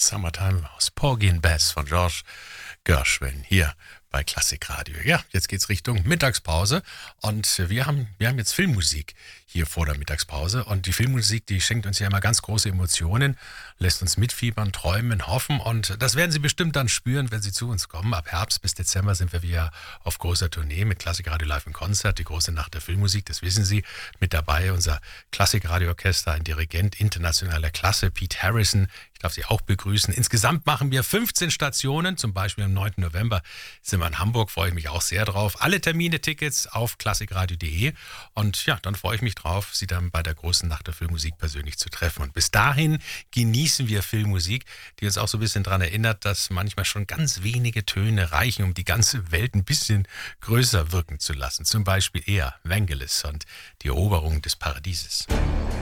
Summertime aus Porgy and Bess von George Gershwin hier bei Klassikradio. Ja, jetzt geht's Richtung Mittagspause und wir haben jetzt Filmmusik hier vor der Mittagspause und die Filmmusik, die schenkt uns ja immer ganz große Emotionen, lässt uns mitfiebern, träumen, hoffen und das werden Sie bestimmt dann spüren, wenn Sie zu uns kommen. Ab Herbst bis Dezember sind wir wieder auf großer Tournee mit Klassikradio Live im Konzert, die große Nacht der Filmmusik, das wissen Sie. Mit dabei unser Klassikradio-Orchester, ein Dirigent internationaler Klasse, Pete Harrison. Ich darf Sie auch begrüßen. Insgesamt machen wir 15 Stationen, zum Beispiel am 9. November sind wir in Hamburg, freue ich mich auch sehr drauf. Alle Termine, Tickets auf klassikradio.de und ja, dann freue ich mich drauf, Sie dann bei der großen Nacht der Filmmusik persönlich zu treffen. Und bis dahin genießen wir Filmmusik, die uns auch so ein bisschen daran erinnert, dass manchmal schon ganz wenige Töne reichen, um die ganze Welt ein bisschen größer wirken zu lassen. Zum Beispiel eher Vangelis und die Eroberung des Paradieses.